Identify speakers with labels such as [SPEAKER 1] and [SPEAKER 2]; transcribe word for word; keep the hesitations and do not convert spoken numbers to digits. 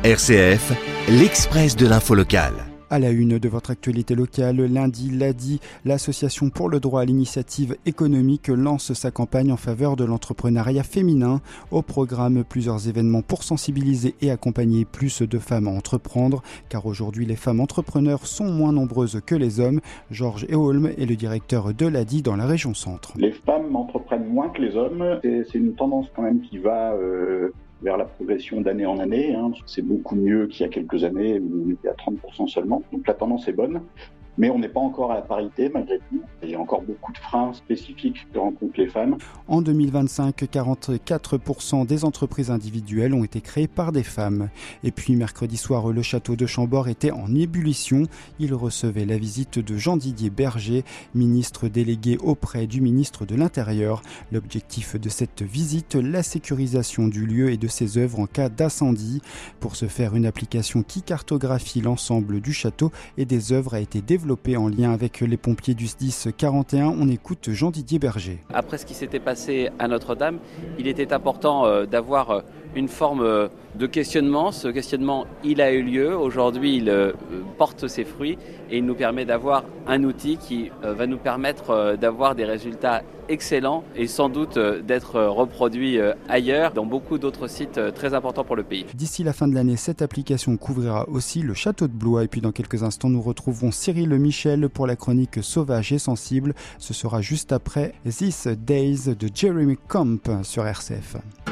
[SPEAKER 1] R C F, l'Express de l'info locale.
[SPEAKER 2] À la une de votre actualité locale, lundi, l'A D I, l'association pour le droit à l'initiative économique, lance sa campagne en faveur de l'entrepreneuriat féminin. Au programme, plusieurs événements pour sensibiliser et accompagner plus de femmes à entreprendre, car aujourd'hui les femmes entrepreneurs sont moins nombreuses que les hommes. Georges Eholm est le directeur de l'A D I dans la région centre.
[SPEAKER 3] Les femmes entreprennent moins que les hommes, c'est, c'est une tendance quand même qui va... Euh... vers la progression d'année en année. Hein. C'est beaucoup mieux qu'il y a quelques années où on était à trente pour cent seulement. Donc la tendance est bonne, mais on n'est pas encore à la parité malgré tout. Il y a encore beaucoup de freins spécifiques que rencontrent les femmes.
[SPEAKER 2] En deux mille vingt-cinq, quarante-quatre pour cent des entreprises individuelles ont été créées par des femmes. Et puis mercredi soir, le château de Chambord était en ébullition. Il recevait la visite de Jean-Didier Berger, ministre délégué auprès du ministre de l'Intérieur. L'objectif de cette visite, la sécurisation du lieu et de ses œuvres en cas d'incendie. Pour ce faire, une application qui cartographie l'ensemble du château et des œuvres a été développée en lien avec les pompiers du S D I S quarante et un. On écoute Jean-Didier Berger.
[SPEAKER 4] Après ce qui s'était passé à Notre-Dame, il était important euh, d'avoir une forme euh, de questionnement. Ce questionnement, il a eu lieu. Aujourd'hui, il euh, porte ses fruits et il nous permet d'avoir un outil qui euh, va nous permettre euh, d'avoir des résultats excellents et sans doute euh, d'être euh, reproduit euh, ailleurs, dans beaucoup d'autres sites euh, très importants pour le pays.
[SPEAKER 2] D'ici la fin de l'année, cette application couvrira aussi le château de Blois. Et puis dans quelques instants, nous retrouverons Cyril Michel pour la chronique Sauvage et sensible. Ce sera juste après These Days de Jeremy Camp sur R C F.